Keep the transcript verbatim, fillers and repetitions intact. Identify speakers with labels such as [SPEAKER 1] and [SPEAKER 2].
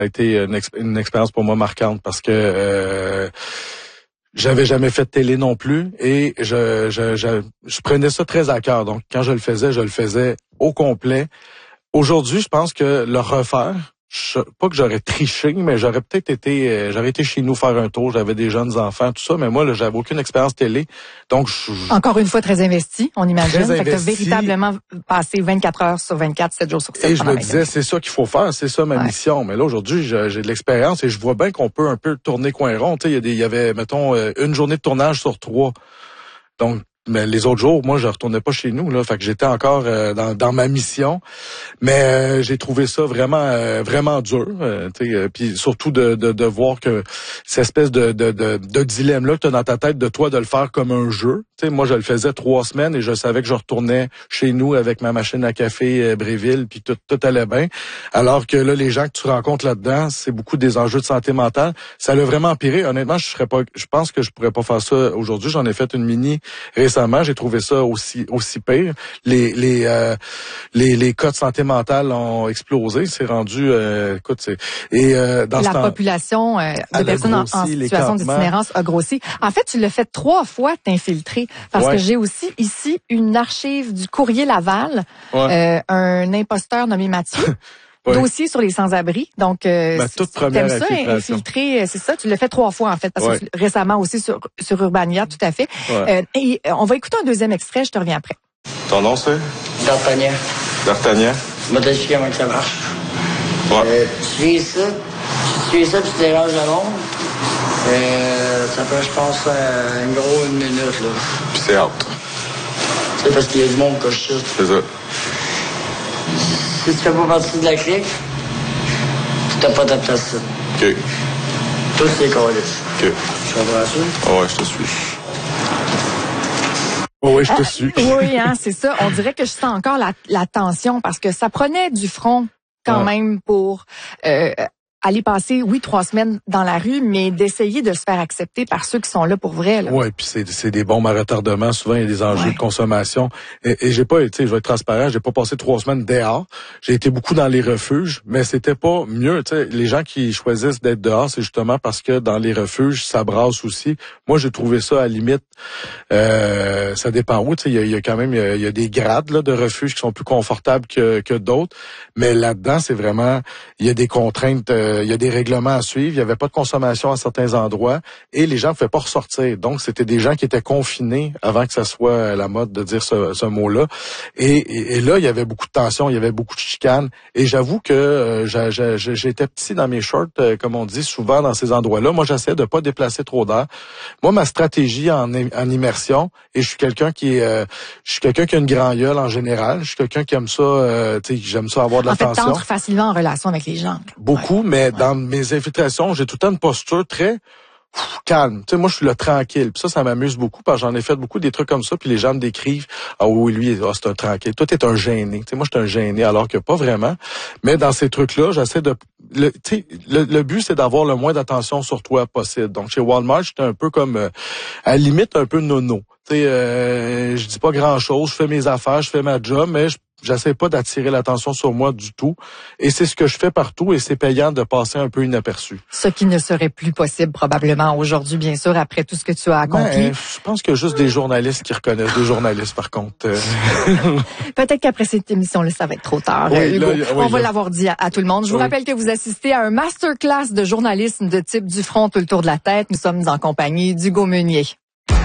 [SPEAKER 1] a été une, ex- une expérience pour moi marquante parce que euh, j'avais jamais fait de télé non plus et je, je, je, je prenais ça très à cœur. Donc, quand je le faisais, je le faisais au complet. Aujourd'hui, je pense que le refaire, je, pas que j'aurais triché, mais j'aurais peut-être été, euh, j'aurais été chez nous faire un tour. J'avais des jeunes enfants, tout ça, mais moi, là, j'avais aucune expérience télé. Donc, je,
[SPEAKER 2] encore une fois, très investi, on imagine.
[SPEAKER 1] Très
[SPEAKER 2] fait que t'as
[SPEAKER 1] investi.
[SPEAKER 2] véritablement passé vingt-quatre heures sur vingt-quatre, sept jours sur sept.
[SPEAKER 1] Et je me disais, c'est ça qu'il faut faire, c'est ça ma
[SPEAKER 2] ouais.
[SPEAKER 1] mission. Mais là, aujourd'hui, j'ai, j'ai de l'expérience et je vois bien qu'on peut un peu tourner coin rond. Tu sais, il y a des, il y avait, mettons, une journée de tournage sur trois. Donc, mais les autres jours, moi, je retournais pas chez nous, là. Fait que j'étais encore euh, dans, dans ma mission. Mais euh, j'ai trouvé ça vraiment, euh, vraiment dur. Euh, euh, puis surtout de, de, de voir que cette espèce de, de, de, de dilemme-là que tu as dans ta tête de toi de le faire comme un jeu. T'sais, moi, je le faisais trois semaines et je savais que je retournais chez nous avec ma machine à café euh, Bréville, puis tout, tout allait bien. Alors que là, les gens que tu rencontres là-dedans, c'est beaucoup des enjeux de santé mentale. Ça l'a vraiment empiré. Honnêtement, je serais pas, je pense que je pourrais pas faire ça aujourd'hui. J'en ai fait une mini récemment. J'ai trouvé ça aussi aussi pire. Les les euh, les, les cas de santé mentale ont explosé. C'est rendu, euh, écoute, c'est et euh, dans
[SPEAKER 2] la
[SPEAKER 1] ce temps,
[SPEAKER 2] population euh, de personnes grossi, en, en situation d'itinérance a grossi. En fait, tu l'as fait trois fois t'infiltrer parce ouais. que j'ai aussi ici une archive du Courrier Laval, ouais. euh, un imposteur nommé Mathieu. Ouais. Dossier sur les sans-abri. Donc, euh,
[SPEAKER 1] ma toute première
[SPEAKER 2] ça, infiltrer, c'est ça. Tu l'as fait trois fois, en fait, parce ouais. que récemment aussi sur, sur Urbania, tout à fait. Ouais. Euh, et euh, on va écouter un deuxième extrait, je te reviens après.
[SPEAKER 3] Ton nom, c'est?
[SPEAKER 4] D'Artagnan.
[SPEAKER 3] D'Artagnan.
[SPEAKER 4] Je vais t'expliquer comment ça marche.
[SPEAKER 3] Ouais.
[SPEAKER 4] Euh, tu fais ça, tu fais ça, puis tu déranges le monde. Euh, ça peut, je pense, euh, une grosse une minute, là.
[SPEAKER 3] Puis c'est out.
[SPEAKER 4] C'est parce qu'il y a du monde que je chute.
[SPEAKER 3] C'est ça.
[SPEAKER 4] Si tu fais pas partie de la clique, t'as pas ta place.
[SPEAKER 3] OK.
[SPEAKER 4] Tous les colis.
[SPEAKER 3] OK.
[SPEAKER 4] Tu comprends ça?
[SPEAKER 3] Oh ouais, je te suis.
[SPEAKER 1] Oh oui, je te suis.
[SPEAKER 2] Ah, oui, hein, c'est ça. On dirait que je sens encore la, la tension parce que ça prenait du front quand ouais. même pour euh, aller passer, oui, trois semaines dans la rue, mais d'essayer de se faire accepter par ceux qui sont là pour vrai.
[SPEAKER 1] Oui, puis c'est, c'est des bombes à retardement. Souvent, il y a des enjeux ouais. de consommation. Et, et j'ai pas été, je vais être transparent, j'ai pas passé trois semaines dehors. J'ai été beaucoup dans les refuges, mais c'était pas mieux. Tu sais, les gens qui choisissent d'être dehors, c'est justement parce que dans les refuges, ça brasse aussi. Moi, j'ai trouvé ça à la limite. Euh, ça dépend où. Tu sais, il y a, il y a quand même, il y a, il y a des grades là de refuges qui sont plus confortables que, que d'autres. Mais là-dedans, c'est vraiment, il y a des contraintes. Euh, il y a des règlements à suivre, il n'y avait pas de consommation à certains endroits et les gens ne pouvaient pas ressortir. Donc, c'était des gens qui étaient confinés avant que ça soit la mode de dire ce, ce mot-là. Et, et, et là, il y avait beaucoup de tension, il y avait beaucoup de chicanes. Et j'avoue que euh, j'a, j'a, j'étais petit dans mes shorts, euh, comme on dit souvent dans ces endroits-là. Moi, j'essaie de pas déplacer trop d'air. Moi, ma stratégie en, en immersion, et je suis quelqu'un qui est, euh, je suis quelqu'un qui a une grand gueule en général. Je suis quelqu'un qui aime ça, euh, tu sais, j'aime ça avoir de l'attention.
[SPEAKER 2] En fait, t'entres facilement en relation avec les gens.
[SPEAKER 1] Beaucoup, ouais. mais dans mes infiltrations, j'ai tout le temps une posture très pff, calme. Tu sais, moi, je suis le tranquille. Puis ça, ça m'amuse beaucoup parce que j'en ai fait beaucoup des trucs comme ça. Puis les gens me décrivent, ah oui, lui, oh, c'est un tranquille. Toi, t'es un gêné. Tu sais, moi, je suis un gêné, alors que pas vraiment. Mais dans ces trucs-là, j'essaie de... Le, tu sais, le, le but, c'est d'avoir le moins d'attention sur toi possible. Donc, chez Walmart, j'étais un peu comme, euh, à la limite, un peu nono. Tu sais, euh, je dis pas grand-chose. Je fais mes affaires, je fais ma job, mais je J'essaie pas d'attirer l'attention sur moi du tout. Et c'est ce que je fais partout et c'est payant de passer un peu inaperçu.
[SPEAKER 2] Ce qui ne serait plus possible probablement aujourd'hui, bien sûr, après tout ce que tu as accompli.
[SPEAKER 1] Ben, je pense qu'il y a juste des journalistes qui reconnaissent des journalistes, par contre.
[SPEAKER 2] Peut-être qu'après cette émission-là, ça va être trop tard. Oui, Hugo. Là, oui, On là. va l'avoir dit à, à tout le monde. Je vous oui. rappelle que vous assistez à un masterclass de journalisme de type du front tout le tour de la tête. Nous sommes en compagnie d'Hugo Meunier.